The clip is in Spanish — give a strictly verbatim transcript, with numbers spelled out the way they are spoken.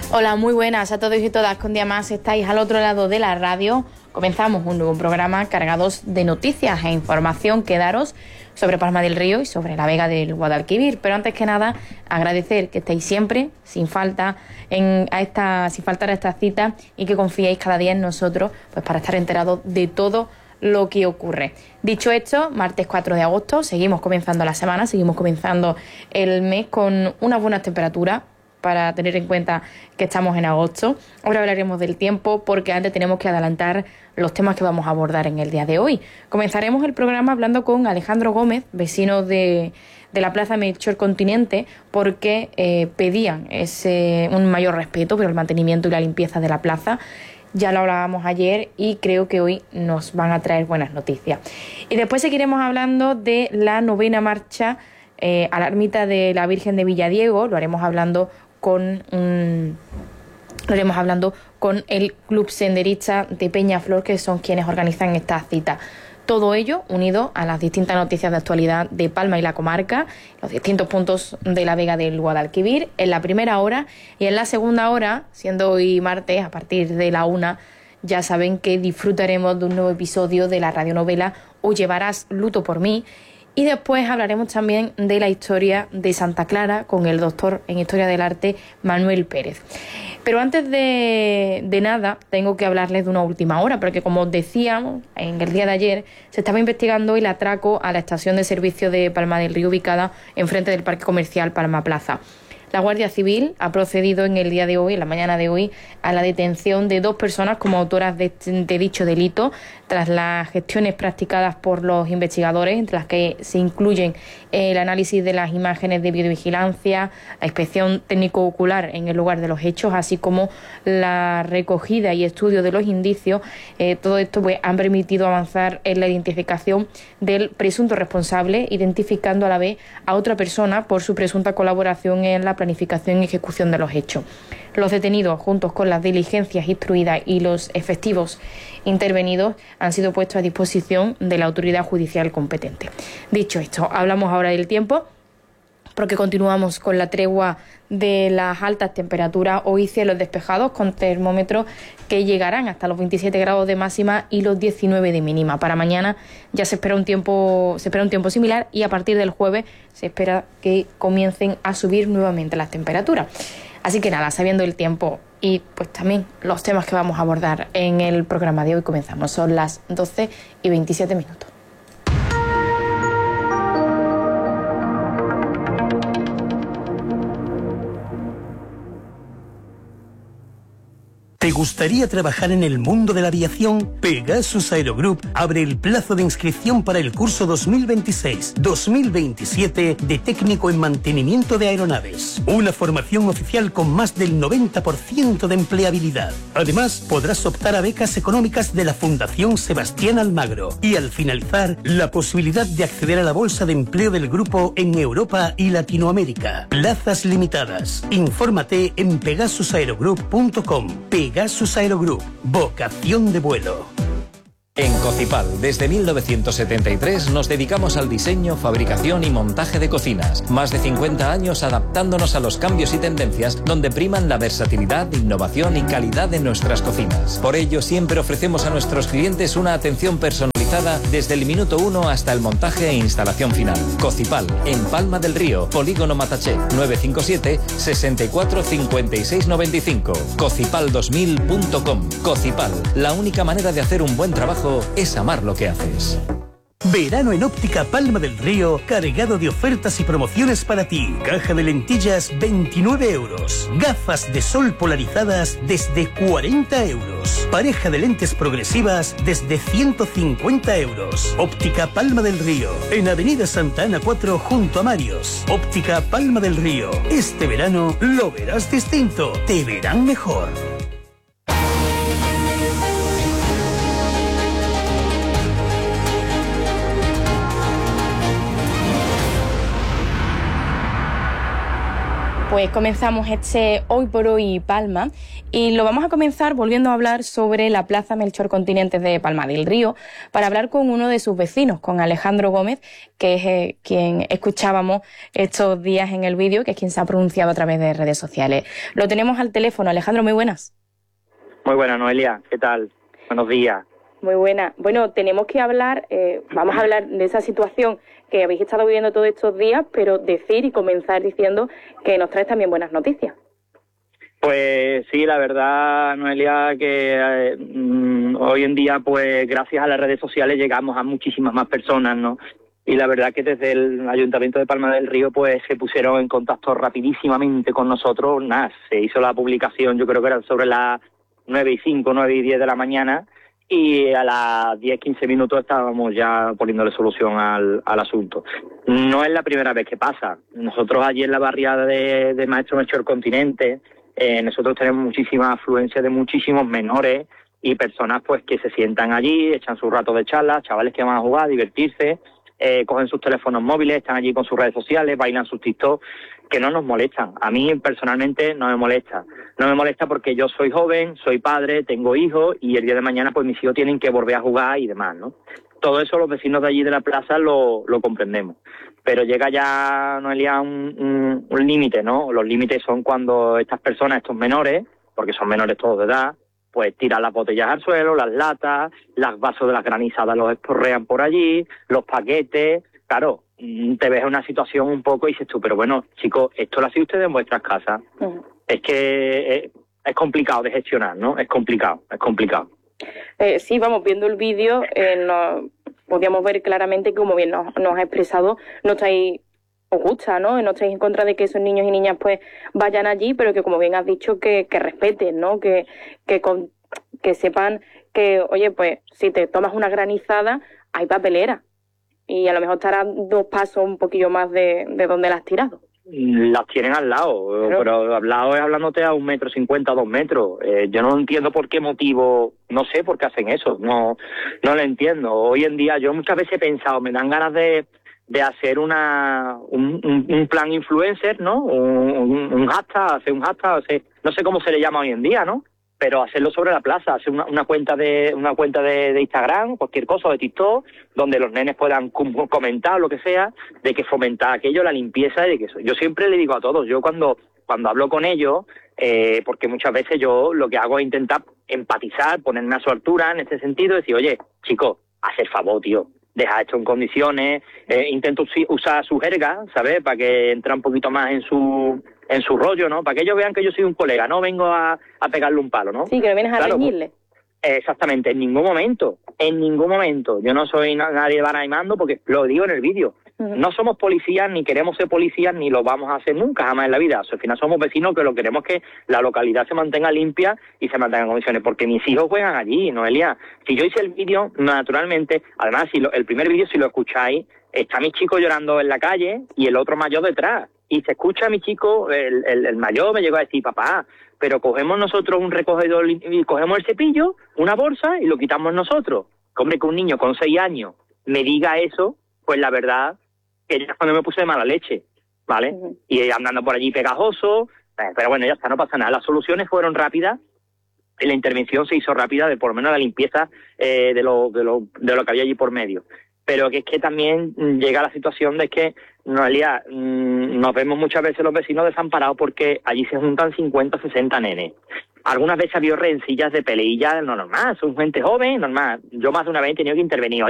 Hola, muy buenas a todos y todas. Que un día más estáis al otro lado de la radio. Comenzamos un nuevo programa cargados de noticias e información que daros sobre Palma del Río y sobre la Vega del Guadalquivir. Pero antes que nada, agradecer que estéis siempre, sin falta, en, a esta, sin faltar a esta cita y que confiéis cada día en nosotros, pues para estar enterados de todo lo que ocurre. Dicho esto, martes cuatro de agosto, seguimos comenzando la semana, seguimos comenzando el mes con unas buenas temperaturas, para tener en cuenta que estamos en agosto. Ahora hablaremos del tiempo porque antes tenemos que adelantar los temas que vamos a abordar en el día de hoy. Comenzaremos el programa hablando con Alejandro Gómez, vecino de, de la Plaza Melchor Continente, porque eh, pedían ese, un mayor respeto por el mantenimiento y la limpieza de la plaza. Ya lo hablábamos ayer y creo que hoy nos van a traer buenas noticias. Y después seguiremos hablando de la novena marcha eh, a la ermita de la Virgen de Villadiego. Lo haremos hablando con un, lo haremos hablando con el Club Senderista de Peñaflor, que son quienes organizan esta cita. Todo ello unido a las distintas noticias de actualidad de Palma y la comarca, los distintos puntos de la Vega del Guadalquivir en la primera hora, y en la segunda hora, siendo hoy martes a partir de la una, ya saben que disfrutaremos de un nuevo episodio de la radionovela O llevarás luto por mí. Y después hablaremos también de la historia de Santa Clara con el doctor en Historia del Arte Manuel Pérez. Pero antes de, de nada, tengo que hablarles de una última hora, porque como os decíamos, en el día de ayer se estaba investigando el atraco a la estación de servicio de Palma del Río ubicada enfrente del Parque Comercial Palma Plaza. La Guardia Civil ha procedido en el día de hoy, en la mañana de hoy, a la detención de dos personas como autoras de, de dicho delito, tras las gestiones practicadas por los investigadores, entre las que se incluyen el análisis de las imágenes de videovigilancia, la inspección técnico-ocular en el lugar de los hechos, así como la recogida y estudio de los indicios. Eh, todo esto pues, han permitido avanzar en la identificación del presunto responsable, identificando a la vez a otra persona por su presunta colaboración en la planificación y ejecución de los hechos. Los detenidos, juntos con las diligencias instruidas y los efectivos intervenidos, han sido puestos a disposición de la autoridad judicial competente. Dicho esto, hablamos ahora del tiempo, porque continuamos con la tregua de las altas temperaturas. Hoy cielos despejados con termómetros que llegarán hasta los veintisiete grados de máxima y los diecinueve de mínima. Para mañana ya se espera un tiempo, se espera un tiempo similar, y a partir del jueves se espera que comiencen a subir nuevamente las temperaturas. Así que nada, sabiendo el tiempo y pues también los temas que vamos a abordar en el programa de hoy, comenzamos. Son las doce y veintisiete minutos. ¿Te gustaría trabajar en el mundo de la aviación? Pegasus Aerogroup abre el plazo de inscripción para el curso dos mil veintiséis dos mil veintisiete de técnico en mantenimiento de aeronaves. Una formación oficial con más del noventa por ciento de empleabilidad. Además, podrás optar a becas económicas de la Fundación Sebastián Almagro y al finalizar, la posibilidad de acceder a la bolsa de empleo del grupo en Europa y Latinoamérica. Plazas limitadas. Infórmate en pegasus aerogroup punto com. Pegasus Aerogroup, vocación de vuelo. En Cocipal, desde mil novecientos setenta y tres, nos dedicamos al diseño, fabricación y montaje de cocinas. Más de cincuenta años adaptándonos a los cambios y tendencias, donde priman la versatilidad, innovación y calidad de nuestras cocinas. Por ello, siempre ofrecemos a nuestros clientes una atención personalizada desde el minuto uno hasta el montaje e instalación final. Cocipal, en Palma del Río, Polígono Mataché, nueve cinco siete, seis cuatro, cinco seis nueve cinco. cocipal dos mil punto com. Cocipal, la única manera de hacer un buen trabajo es amar lo que haces. Verano en Óptica Palma del Río, cargado de ofertas y promociones para ti. Caja de lentillas, veintinueve euros. Gafas de sol polarizadas desde cuarenta euros. Pareja de lentes progresivas desde ciento cincuenta euros. Óptica Palma del Río, en Avenida Santa Ana cuatro, junto a Marios. Óptica Palma del Río. Este verano lo verás distinto. Te verán mejor. Pues comenzamos este Hoy por Hoy Palma y lo vamos a comenzar volviendo a hablar sobre la Plaza Melchor Continentes de Palma del Río para hablar con uno de sus vecinos, con Alejandro Gómez, que es eh, quien escuchábamos estos días en el vídeo, que es quien se ha pronunciado a través de redes sociales. Lo tenemos al teléfono. Alejandro, muy buenas. Muy buenas, Noelia. ¿Qué tal? Buenos días. Muy buena. Bueno, tenemos que hablar, eh, vamos a hablar de esa situación que habéis estado viviendo todos estos días, pero decir y comenzar diciendo que nos traes también buenas noticias. Pues sí, la verdad, Noelia, que eh, mm, hoy en día, pues gracias a las redes sociales llegamos a muchísimas más personas, ¿no? Y la verdad que desde el Ayuntamiento de Palma del Río, pues se pusieron en contacto rapidísimamente con nosotros. Nada, se hizo la publicación, yo creo que era sobre las nueve y cinco, nueve y diez de la mañana, y a las diez, quince minutos estábamos ya poniéndole solución al, al asunto. No es la primera vez que pasa. Nosotros allí en la barriada de, de Maestro Melchor Continente, eh, nosotros tenemos muchísima afluencia de muchísimos menores y personas pues que se sientan allí, echan su rato de charla, chavales que van a jugar, a divertirse, eh, cogen sus teléfonos móviles, están allí con sus redes sociales, bailan sus TikTok, que no nos molestan. A mí personalmente no me molesta. No me molesta porque yo soy joven, soy padre, tengo hijos y el día de mañana pues mis hijos tienen que volver a jugar y demás, ¿no? Todo eso los vecinos de allí de la plaza lo, lo comprendemos. Pero llega ya, Noelia, un, un, un límite, ¿no? Los límites son cuando estas personas, estos menores, porque son menores todos de edad, pues tiran las botellas al suelo, las latas, los vasos de las granizadas los esporrean por allí, los paquetes. Claro, te ves en una situación un poco y dices tú, pero bueno, chicos, esto lo hacéis ustedes en vuestras casas. Uh-huh. Es que es, es complicado de gestionar, ¿no? Es complicado, es complicado. Eh, sí, vamos, viendo el vídeo, eh, nos podíamos ver claramente que, como bien nos, nos ha expresado, no estáis, os gusta, ¿no? No estáis en contra de que esos niños y niñas pues vayan allí, pero que, como bien has dicho, que, que respeten, ¿no? Que, que, con, que sepan que, oye, pues si te tomas una granizada, hay papelera. Y a lo mejor estarán dos pasos un poquillo más de, de donde las has tirado. Las tienen al lado, pero, pero al lado es hablándote a un metro cincuenta, dos metros. Eh, yo no entiendo por qué motivo, no sé por qué hacen eso, no no lo entiendo. Hoy en día yo muchas veces he pensado, me dan ganas de, de hacer una un, un, un plan influencer, ¿no? Un, un, un hashtag, hacer un hashtag, hacer, no sé cómo se le llama hoy en día, ¿no? Pero hacerlo sobre la plaza, hacer una, una cuenta de una cuenta de, de Instagram, cualquier cosa, de TikTok, donde los nenes puedan com- comentar lo que sea, de que fomentar aquello, la limpieza, y de que eso. Yo siempre le digo a todos, yo cuando cuando hablo con ellos, eh, porque muchas veces yo lo que hago es intentar empatizar, ponerme a su altura en este sentido, decir, oye, chicos, haz el favor, tío, deja esto en condiciones, eh, intento usar su jerga, ¿sabes?, para que entre un poquito más en su en su rollo, ¿no? Para que ellos vean que yo soy un colega, no vengo a, a pegarle un palo, ¿no? Sí, que no vienes a claro, reñirle. Exactamente, en ningún momento, en ningún momento. Yo no soy nadie animando porque lo digo en el vídeo. Uh-huh. No somos policías, ni queremos ser policías, ni lo vamos a hacer nunca, jamás en la vida. O sea, al final somos vecinos que lo queremos que la localidad se mantenga limpia y se mantenga en condiciones, porque mis hijos juegan allí, Noelia. Si yo hice el vídeo, naturalmente, además, si lo, el primer vídeo, si lo escucháis, está mi chico llorando en la calle y el otro mayor detrás. Y se escucha a mi chico, el, el, el mayor me llegó a decir, papá, pero cogemos nosotros un recogedor y cogemos el cepillo, una bolsa y lo quitamos nosotros. Hombre, que un niño con seis años me diga eso, pues la verdad que ya cuando me puse de mala leche, ¿vale? Uh-huh. Y andando por allí pegajoso, pero bueno, ya está, no pasa nada. Las soluciones fueron rápidas, y la intervención se hizo rápida, de por lo menos la limpieza eh, de, lo, de, lo, de lo que había allí por medio. Pero que es que también llega la situación de que, en realidad, nos vemos muchas veces los vecinos desamparados porque allí se juntan cincuenta, sesenta nenes. Algunas veces ha habido rencillas de peleillas, no normal, son gente joven, normal. Yo más de una vez he tenido que intervenir.